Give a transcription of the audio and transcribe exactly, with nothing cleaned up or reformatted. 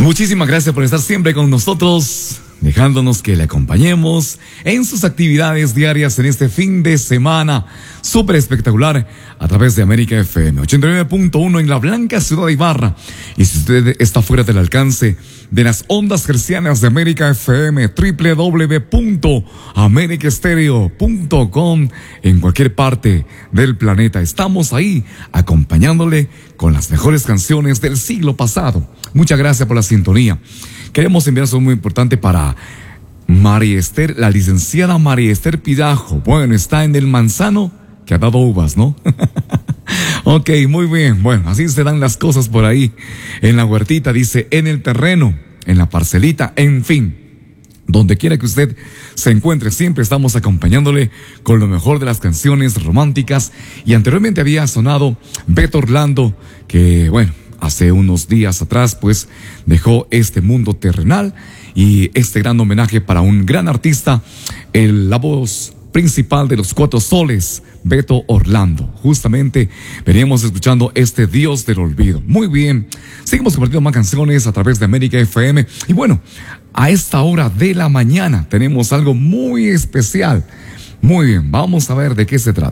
Muchísimas gracias por estar siempre con nosotros, dejándonos que le acompañemos en sus actividades diarias en este fin de semana súper espectacular a través de América F M ochenta y nueve punto uno en la blanca ciudad de Ibarra. Y si usted está fuera del alcance de las ondas hercianas de América F M, doble u doble u doble u punto america stereo punto com, en cualquier parte del planeta, estamos ahí acompañándole con las mejores canciones del siglo pasado. Muchas gracias por la sintonía. Queremos enviar un saludo muy importante para María Esther, la licenciada María Esther Pidajo. Bueno, está en el manzano que ha dado uvas, ¿no? Ok, muy bien. Bueno, así se dan las cosas por ahí. En la huertita, dice, en el terreno, en la parcelita, en fin. Donde quiera que usted se encuentre, siempre estamos acompañándole con lo mejor de las canciones románticas. Y anteriormente había sonado Beto Orlando, que bueno, hace unos días atrás pues dejó este mundo terrenal, y este gran homenaje para un gran artista, el, la voz principal de los Cuatro Soles, Beto Orlando. Justamente veníamos escuchando este Dios del Olvido. Muy bien, seguimos compartiendo más canciones a través de América F M. Y bueno, a esta hora de la mañana tenemos algo muy especial. Muy bien, vamos a ver de qué se trata.